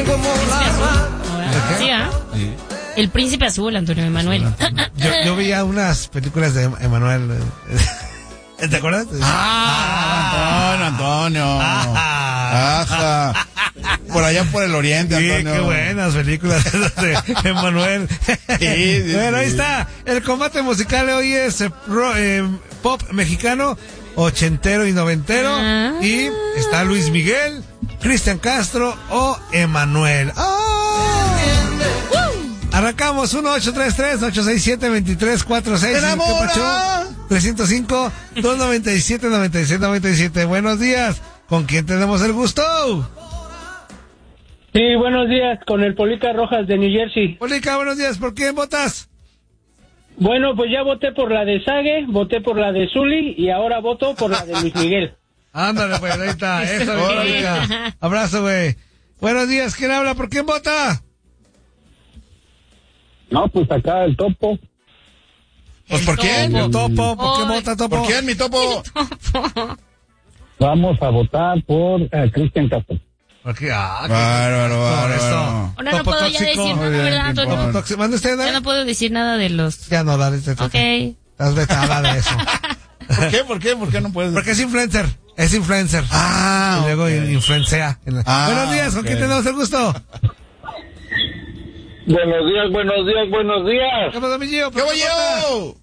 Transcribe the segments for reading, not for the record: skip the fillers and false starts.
como Príncipe Azul. Sí, ¿ah? Sí. El Príncipe Azul, Antonio Emanuel. Yo veía unas películas de Emanuel. ¿Te acuerdas? Antonio. Ajá. Por allá por el oriente, Sí, Antonio. qué buenas películas de Emanuel. Sí, Bueno, ahí sí. está. El combate musical de hoy es pop mexicano, ochentero y noventero. Y está Luis Miguel, Cristian Castro o Emanuel. Arrancamos 1-833-867-2346. ¡Enamora! 305-297-9697. Buenos días. ¿Con quién tenemos el gusto? Sí, buenos días, con el Polica Rojas de New Jersey. Polica, buenos días. ¿Por quién votas? Bueno, pues ya voté por la de Sage, voté por la de Zuli y ahora voto por la de Luis Miguel. Ándale, pues, ahí está. Eso, Polica. Abrazo, güey. Buenos días. ¿Quién habla? ¿Por quién vota? No, pues acá el Topo. Pues ¿por quién? El Topo. ¿Por qué vota Topo? ¿Por quién, mi topo? Vamos a votar por Cristian Castro. Porque, Bárbaro. Eso. Ahora no Topo puedo ya tóxico. decir nada, Muy bien, ¿verdad, Antonio? Pimpón. ¿Mande usted, Ya Dani? no puedo decir nada de los... Ya no, dale. Ok. Estás vetada de eso. ¿Por qué no puedes? Porque es influencer. Es influencer. Ah, Y luego ok. influencia. Buenos días. ¿Con quién tenemos el gusto? Buenos días, buenos días, buenos días. ¿Qué pasó, mi Gio? ¿Qué voy yo?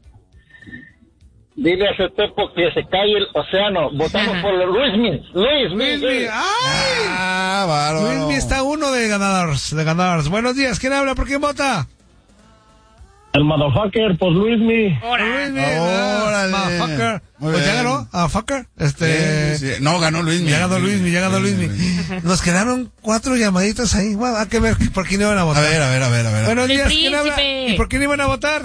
Dile a ese Topo que se calle el océano. Votamos por Luis Miguel. Luismi. ¡Ay! Bárbaro. Luismi está uno de ganadores. Buenos días. ¿Quién habla? ¿Por quién vota? El motherfucker, pues Luismi. Luismi. Órale. Motherfucker. Muy Pues ya bien. ganó. Fucker. Sí. No, ganó Luismi. Ya ganó Luismi. Nos quedaron 4 llamaditas ahí. Bueno, hay que ver por quién iban a A votar. ver. Buenos El días. ¿Quién habla? príncipe. ¿Y por quién iban a votar?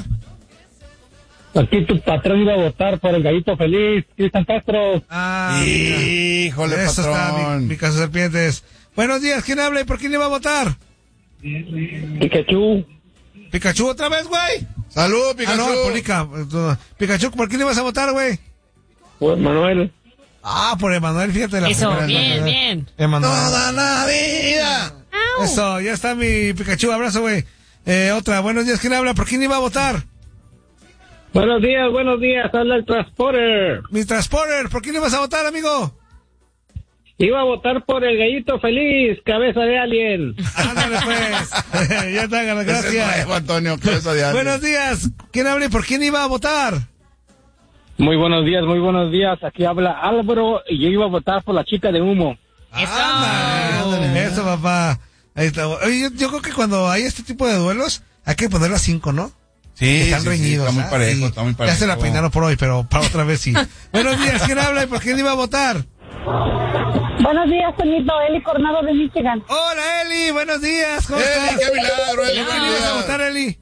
Aquí tu patrón iba a votar por el gallito feliz, Cristian Castro. Híjole, Eso está, patrón. mi caso serpientes. Buenos días. ¿Quién habla y por quién iba a votar? Pikachu. Pikachu otra vez, güey. Salud, Pikachu. Ah, no, Polica. Pikachu, ¿por quién ibas a votar, güey? Pues Manuel. Por Emanuel, fíjate. Eso, primera, bien. Emanuel. Toda la vida. Au. Eso, ya está mi Pikachu. Abrazo, güey. Otra. Buenos días. ¿Quién habla? ¿Por quién iba a votar? Buenos días, habla el Transporter. Mi Transporter. ¿Por quién ibas a votar, amigo? Iba a votar por el gallito feliz, cabeza de alien. Ándale, pues. Ya está, Ese es gracias. nuevo, Antonio, cabeza de alguien. Buenos días. ¿Quién habla y por quién iba a votar? Muy buenos días. Aquí habla Álvaro y yo iba a votar por la chica de humo. Eso. Ándale, eso, papá. Ahí está. Oye, yo creo que cuando hay este tipo de duelos, hay que ponerlo a 5, ¿no? Sí, Están reñidos. está muy parejo, Sí. está muy parejo. Ya se la peinaron por hoy, pero para otra vez sí. Buenos días, ¿quién habla y por quién iba a votar? Buenos días, Toñito. Eli Coronado de Michigan. Hola, Eli, buenos días. ¿Cómo Eli, estás? qué milagro, Eli. ¿Por quién ibas a votar, Eli?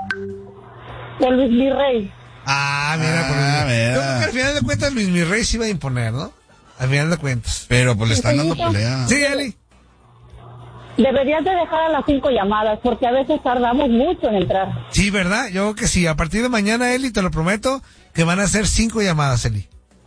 Por Luis Virrey. Mira, por Ah, Luis. mira. Yo creo que al final de cuentas Luis Mirrey se iba a imponer, ¿no? Al final de cuentas. Pero pues le están dando pelea. Sí, Eli. Deberías de dejar a las 5 llamadas porque a veces tardamos mucho en entrar. Sí, ¿verdad? Yo creo que sí. A partir de mañana, Eli, te lo prometo, que van a ser 5 llamadas, Eli.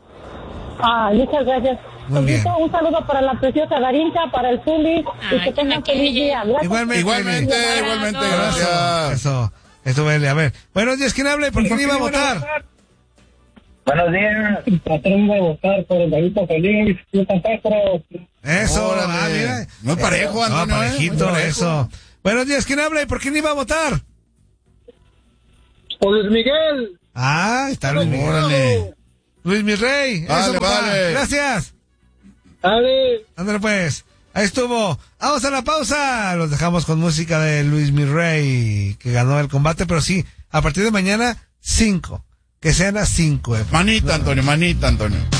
Muchas gracias. Muy bien. Toñito, un saludo para la preciosa Darinka, para el Zuli, y que tengan qué feliz bella. día. Gracias. Igualmente. Igualmente, Abrazo. gracias. Eso, Eli. A ver. Buenos días, ¿quién habla y por quién iba a votar? Buenos días. El patrón iba a votar por el gallito feliz, Cristian Castro. Eso, Órale. mira. No es parejo, Antonio, No, parejito, muy parejo. eso. Buenos días, ¿quién habla y por quién iba a votar? Por Luis Miguel. Está Luis Miguel. Órale. Luis Mirrey. Eso, Vale, papá. vale. Gracias. Ale. Ándale pues. Ahí estuvo. Vamos a la pausa. Los dejamos con música de Luis Mirrey, que ganó el combate, pero sí, a partir de mañana, 5. Que sean las 5. Manita, Antonio.